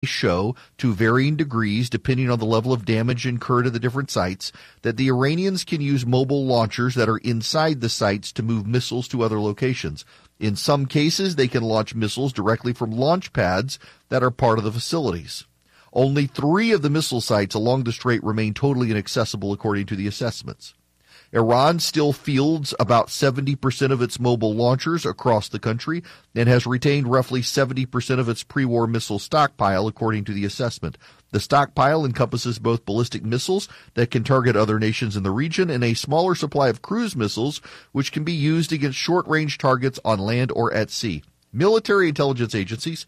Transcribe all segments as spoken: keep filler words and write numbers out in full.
show, to varying degrees, depending on the level of damage incurred at the different sites, that the Iranians can use mobile launchers that are inside the sites to move missiles to other locations. In some cases, they can launch missiles directly from launch pads that are part of the facilities. Only three of the missile sites along the strait remain totally inaccessible, according to the assessments. Iran still fields about seventy percent of its mobile launchers across the country and has retained roughly seventy percent of its pre-war missile stockpile, according to the assessment. The stockpile encompasses both ballistic missiles that can target other nations in the region and a smaller supply of cruise missiles, which can be used against short-range targets on land or at sea. Military intelligence agencies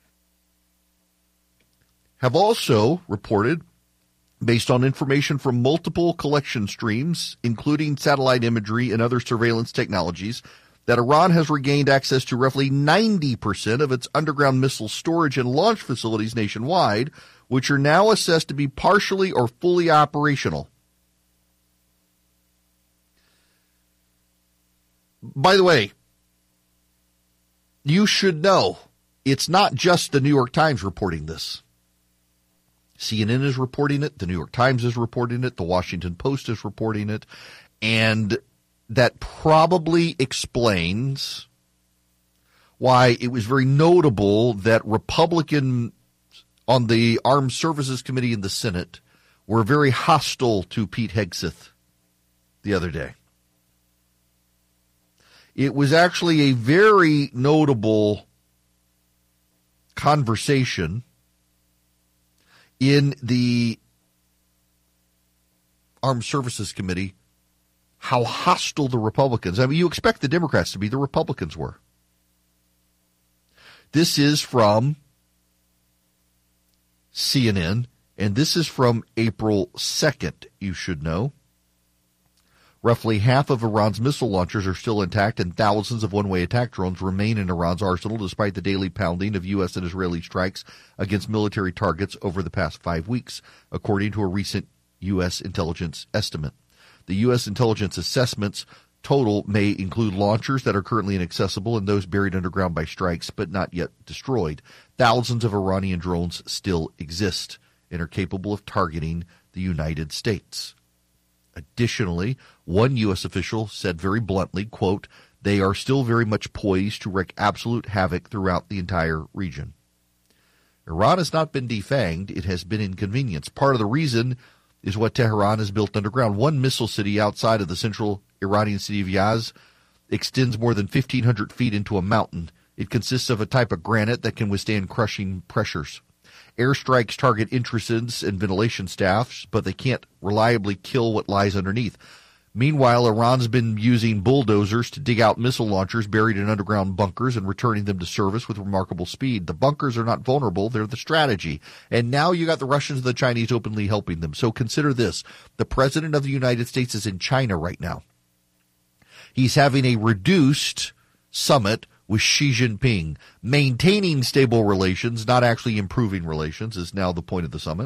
have also reported, based on information from multiple collection streams, including satellite imagery and other surveillance technologies, that Iran has regained access to roughly ninety percent of its underground missile storage and launch facilities nationwide, which are now assessed to be partially or fully operational. By the way, you should know, it's not just the New York Times reporting this. C N N is reporting it, the New York Times is reporting it, the Washington Post is reporting it, and that probably explains why it was very notable that Republicans on the Armed Services Committee in the Senate were very hostile to Pete Hegseth the other day. It was actually a very notable conversation in the Armed Services Committee, how hostile the Republicans, I mean, you expect the Democrats to be, the Republicans were. This is from C N N, and this is from April second, you should know. Roughly half of Iran's missile launchers are still intact, and thousands of one-way attack drones remain in Iran's arsenal despite the daily pounding of U S and Israeli strikes against military targets over the past five weeks, according to a recent U S intelligence estimate. The U S intelligence assessments total may include launchers that are currently inaccessible and those buried underground by strikes but not yet destroyed. Thousands of Iranian drones still exist and are capable of targeting the United States. Additionally, one U S official said very bluntly, quote, "They are still very much poised to wreak absolute havoc throughout the entire region." Iran has not been defanged. It has been inconvenienced. Part of the reason is what Tehran has built underground. One missile city outside of the central Iranian city of Yazd extends more than fifteen hundred feet into a mountain. It consists of a type of granite that can withstand crushing pressures. Airstrikes target entrances and ventilation staffs, but they can't reliably kill what lies underneath. Meanwhile, Iran's been using bulldozers to dig out missile launchers buried in underground bunkers and returning them to service with remarkable speed. The bunkers are not vulnerable, they're the strategy. And now you got the Russians and the Chinese openly helping them. So consider this. The President of the United States is in China right now. He's having a reduced summit with Xi Jinping. Maintaining stable relations, not actually improving relations, is now the point of the summit.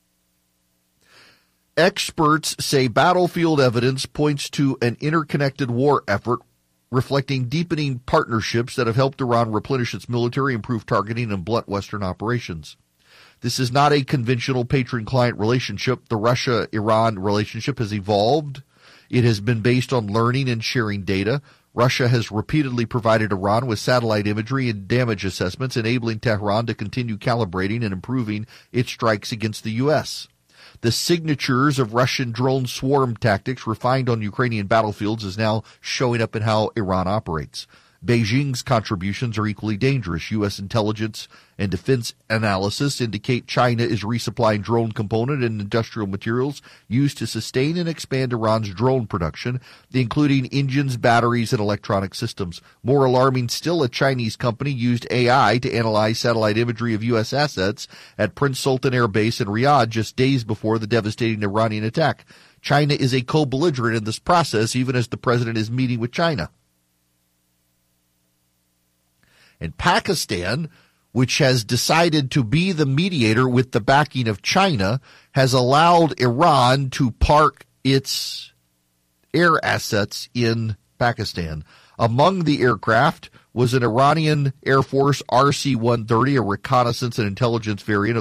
Experts say battlefield evidence points to an interconnected war effort reflecting deepening partnerships that have helped Iran replenish its military, improve targeting, and blunt Western operations. This is not a conventional patron-client relationship. The Russia-Iran relationship has evolved. It has been based on learning and sharing data. Russia has repeatedly provided Iran with satellite imagery and damage assessments, enabling Tehran to continue calibrating and improving its strikes against the U S. The signatures of Russian drone swarm tactics refined on Ukrainian battlefields is now showing up in how Iran operates. Beijing's contributions are equally dangerous. U S intelligence and defense analysis indicate China is resupplying drone component and industrial materials used to sustain and expand Iran's drone production, including engines, batteries, and electronic systems. More alarming still, a Chinese company used A I to analyze satellite imagery of U S assets at Prince Sultan Air Base in Riyadh just days before the devastating Iranian attack. China is a co-belligerent in this process, even as the president is meeting with China. And Pakistan, which has decided to be the mediator with the backing of China, has allowed Iran to park its air assets in Pakistan. Among the aircraft was an Iranian Air Force R C one thirty, a reconnaissance and intelligence variant of